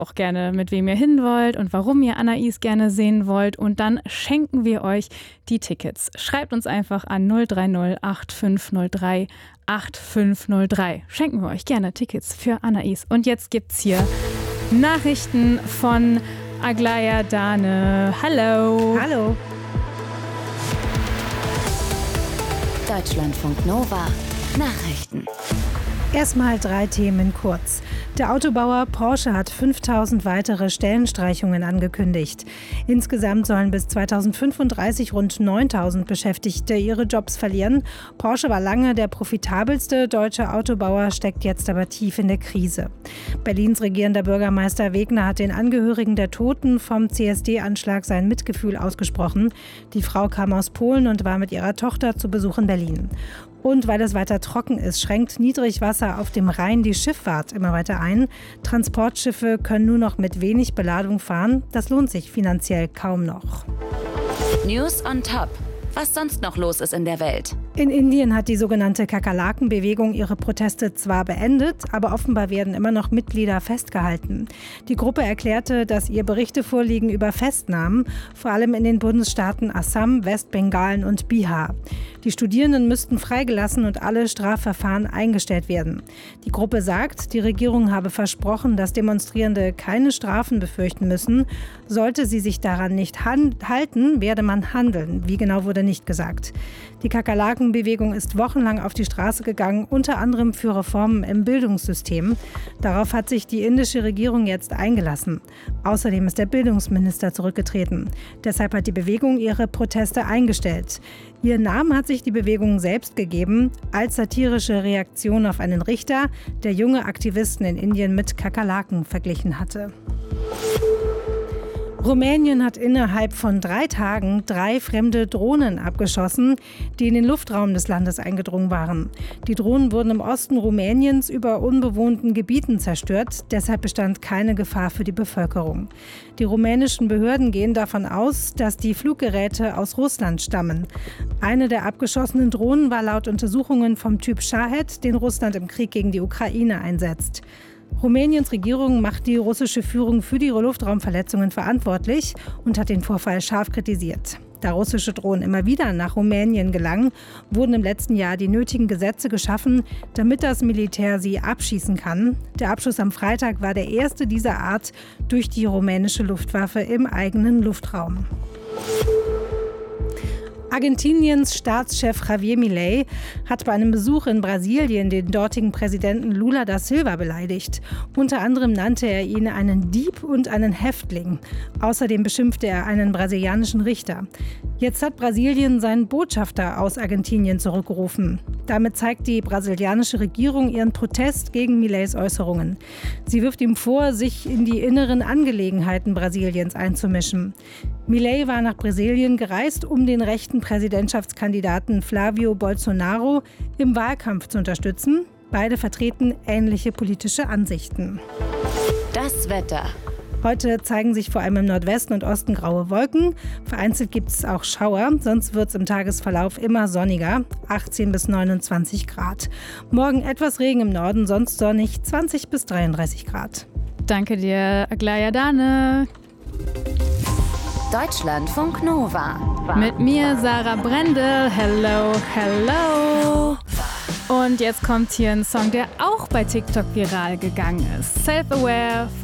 auch gerne, mit wem ihr hin wollt und warum ihr Anais gerne sehen wollt. Und dann schenken wir euch die Tickets. Schreibt uns einfach an 030 8503 8503. Schenken wir euch gerne Tickets für Anais. Und jetzt gibt's hier Nachrichten von Aglaya Dane. Hallo. Hallo. Deutschlandfunk Nova. Nachrichten. Erstmal 3 Themen kurz. Der Autobauer Porsche hat 5000 weitere Stellenstreichungen angekündigt. Insgesamt sollen bis 2035 rund 9000 Beschäftigte ihre Jobs verlieren. Porsche war lange der profitabelste deutsche Autobauer, steckt jetzt aber tief in der Krise. Berlins regierender Bürgermeister Wegner hat den Angehörigen der Toten vom CSD-Anschlag sein Mitgefühl ausgesprochen. Die Frau kam aus Polen und war mit ihrer Tochter zu Besuch in Berlin. Und weil es weiter trocken ist, schränkt Niedrigwasser auf dem Rhein die Schifffahrt immer weiter ein. Transportschiffe können nur noch mit wenig Beladung fahren. Das lohnt sich finanziell kaum noch. News on Top. Was sonst noch los ist in der Welt. In Indien hat die sogenannte Kakerlaken-Bewegung ihre Proteste zwar beendet, aber offenbar werden immer noch Mitglieder festgehalten. Die Gruppe erklärte, dass ihr Berichte vorliegen über Festnahmen, vor allem in den Bundesstaaten Assam, Westbengalen und Bihar. Die Studierenden müssten freigelassen und alle Strafverfahren eingestellt werden. Die Gruppe sagt, die Regierung habe versprochen, dass Demonstrierende keine Strafen befürchten müssen. Sollte sie sich daran nicht halten, werde man handeln. Wie genau wurde nicht gesagt. Die Kakerlaken-Bewegung ist wochenlang auf die Straße gegangen, unter anderem für Reformen im Bildungssystem. Darauf hat sich die indische Regierung jetzt eingelassen. Außerdem ist der Bildungsminister zurückgetreten. Deshalb hat die Bewegung ihre Proteste eingestellt. Ihren Namen hat sich die Bewegung selbst gegeben, als satirische Reaktion auf einen Richter, der junge Aktivisten in Indien mit Kakerlaken verglichen hatte. Rumänien hat innerhalb von 3 Tagen 3 fremde Drohnen abgeschossen, die in den Luftraum des Landes eingedrungen waren. Die Drohnen wurden im Osten Rumäniens über unbewohnten Gebieten zerstört, deshalb bestand keine Gefahr für die Bevölkerung. Die rumänischen Behörden gehen davon aus, dass die Fluggeräte aus Russland stammen. Eine der abgeschossenen Drohnen war laut Untersuchungen vom Typ Shahed, den Russland im Krieg gegen die Ukraine einsetzt. Rumäniens Regierung macht die russische Führung für die Luftraumverletzungen verantwortlich und hat den Vorfall scharf kritisiert. Da russische Drohnen immer wieder nach Rumänien gelangen, wurden im letzten Jahr die nötigen Gesetze geschaffen, damit das Militär sie abschießen kann. Der Abschuss am Freitag war der erste dieser Art durch die rumänische Luftwaffe im eigenen Luftraum. Argentiniens Staatschef Javier Milei hat bei einem Besuch in Brasilien den dortigen Präsidenten Lula da Silva beleidigt. Unter anderem nannte er ihn einen Dieb und einen Häftling. Außerdem beschimpfte er einen brasilianischen Richter. Jetzt hat Brasilien seinen Botschafter aus Argentinien zurückgerufen. Damit zeigt die brasilianische Regierung ihren Protest gegen Mileis Äußerungen. Sie wirft ihm vor, sich in die inneren Angelegenheiten Brasiliens einzumischen. Milei war nach Brasilien gereist, um den rechten Präsidentschaftskandidaten Flavio Bolsonaro im Wahlkampf zu unterstützen. Beide vertreten ähnliche politische Ansichten. Das Wetter. Heute zeigen sich vor allem im Nordwesten und Osten graue Wolken. Vereinzelt gibt es auch Schauer, sonst wird es im Tagesverlauf immer sonniger, 18 bis 29 Grad. Morgen etwas Regen im Norden, sonst sonnig, 20 bis 33 Grad. Danke dir, Aglaya Dane. Deutschlandfunk Nova. Mit mir, Sarah Brendel. Hello, hello. Und jetzt kommt hier ein Song, der auch bei TikTok viral gegangen ist. Self-Aware